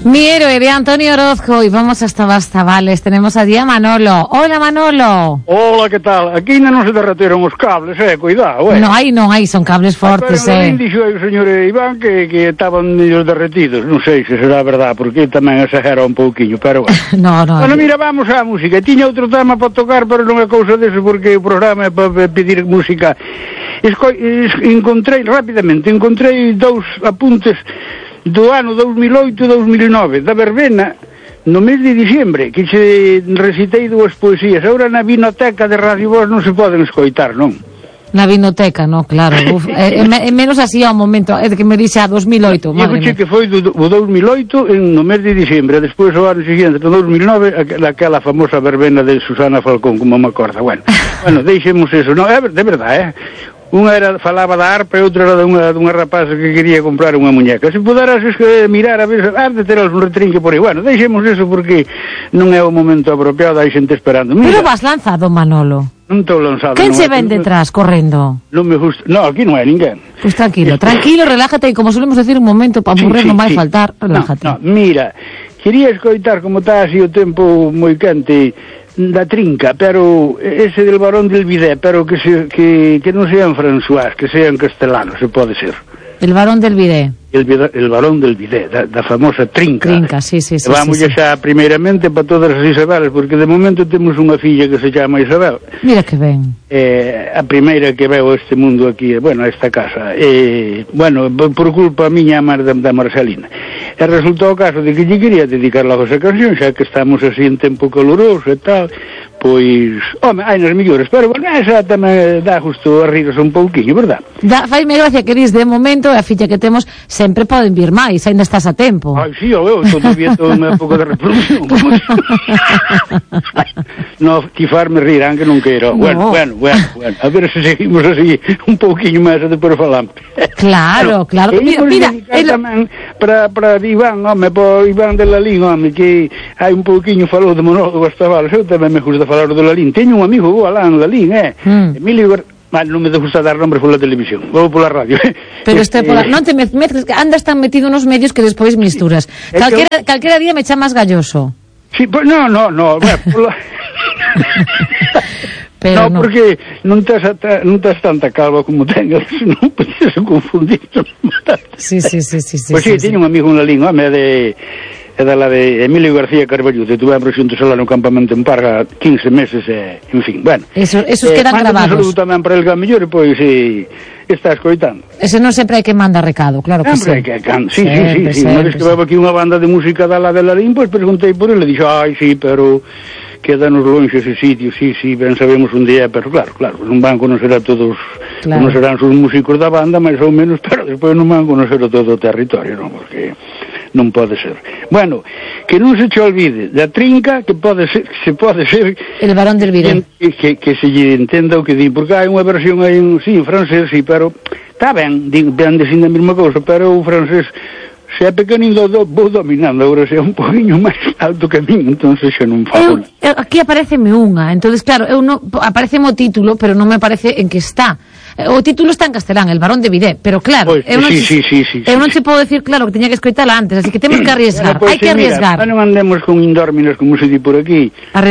Mi héroe de Antonio Orozco, y vamos hasta Bastavales. Tenemos allí a Manolo. Hola, Manolo. Hola, que tal? Aquí non se derreteron os cables, cuidado, Non hai, son cables fortes, Pero dixo aí o señor Iván que estaban ellos derretidos. Non sei se será verdad, porque tamén exagera un pouquiño, pero bueno. No. Bueno, mira, vamos á música. Tiña outro tema para tocar, pero non é cousa deso, porque o programa é para pedir música. Encontrei dous apuntes do ano 2008 e 2009 da verbena no mes de diciembre, que se recitei dúas poesías. Agora na vinoteca de Radio Voz non se poden escoitar, non? Na vinoteca, no, claro. Menos así ao momento, é que me dixe a 2008. Digo que foi o 2008 no mes de diciembre, despois o ano seguinte, no 2009, aquela famosa verbena de Susana Falcón, como me acorda. Bueno, deixemos eso. No, é de verdade, Unha falaba da arpa e outra era dunha rapaza que quería comprar unha muñeca. Se puderas mirar a ver, de ter algún retrinque por aí. Bueno, deixemos eso porque non é o momento apropiado, hai xente esperando. Mira, pero vas lanzado, Manolo. Non estou lanzado. Quen se ven detrás, correndo? Non me gusta. No, aquí non hai ninguén. Pois tranquilo, relájate, e como solemos decir, un momento para aburrir non vai faltar, relájate. No, mira, quería escoitar como está así o tempo moi quente da Trinca, pero ese del Barón del Vidé, pero que non sean François, que sean Castellanos, se pode ser. El Barón del Vidé. El Barón del Vidé, da famosa Trinca. Trinca, sí. Vamos xa primeiramente para todas as Isabeles, porque de momento temos unha filla que se chama Isabel. Mira que ben. A primeira que veo este mundo aquí, a esta casa. Por culpa miña da Marcelina. E resultou o caso de que lle quería dedicar logo esa canción, xa que estamos así en tempo caloroso e tal, pois, hai nas millores, pero esa tamén dá justo a rirse un pouquiño, verdad? Faime gracia que dis, de momento, a filla que temos sempre poden vir máis, ainda estás a tempo. Ai, sí, eu todavía estou unha época de reproducción. No, tifarme rirán que non quero. Bueno, a ver se seguimos así un pouquiño máis e depois falamos. Claro. Mira, tamén para Iván, para Iván de Lalín, que hai un pouquiño falou de monólogo Bastavales, eu tamén me gusta falar do Lalín. Teño un amigo Alán Lalín, Emilio non me gusta dar nombres pola televisión, vou pola radio. Pero non te mezcles, andas tan metido nos medios que despois misturas. Calquera día me chamas galloso. Sí, pues no. Pero no, porque non tes tanta calva como tengas, non podes confundir. Sí. Pois sí, teño un amigo en Lalín, é da la de Emilio García Carballo, que tuve xuntos alá no campamento en Parga 15 meses, en fin, bueno. Esos quedan grabados. Un saludo tamén para el mellor, pois está escoitando. Ese non sempre hai que mandar recado, claro que sí. Sí. Unha vez que veo aquí unha banda de música da la de Lalín, pois preguntei por ele, e dixo, sí, pero quedanos longe ese sitio, sí, ben sabemos un día, pero claro, un van conocer a todos, non serán os músicos da banda, máis ou menos, pero despois non van conocer a todo o territorio, non, porque non pode ser. Bueno, que non se che olvide da Trinca, que se pode ser el Barón del Vidé, que se lle entenda o que di, porque hai unha versión aí en francés, sí, pero está ben, ben dicindo a mesma cousa, pero o francés se é pequenino vou dominando, agora se é un poquinho máis alto que a min, entón xa non falo. Aquí apareceme unha, entonces claro, apareceme o título, pero non me aparece en que está. O título está en castelán, El Barón de Vidé, pero claro, eu non te podo decir claro que teña que escoitala antes, así que temos que arriesgar, hai que arriesgar. Non andemos con indórminos como se di por aquí.